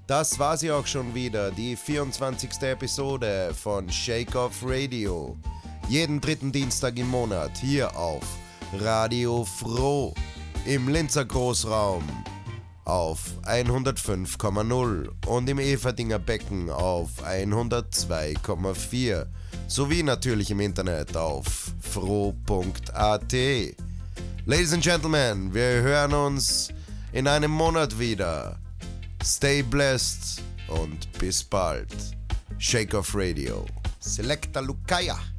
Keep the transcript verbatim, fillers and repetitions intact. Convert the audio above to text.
Das war sie auch schon wieder, die vierundzwanzigste Episode von Shake Off Radio. Jeden dritten Dienstag im Monat hier auf Radio Froh im Linzer Großraum auf hundertfünf Komma null und im Everdinger Becken auf hundertzwei Komma vier sowie natürlich im Internet auf froh punkt a t. Ladies and Gentlemen, wir hören uns in einem Monat wieder. Stay blessed und bis bald. Shake Off Radio. Selecta Lucaya.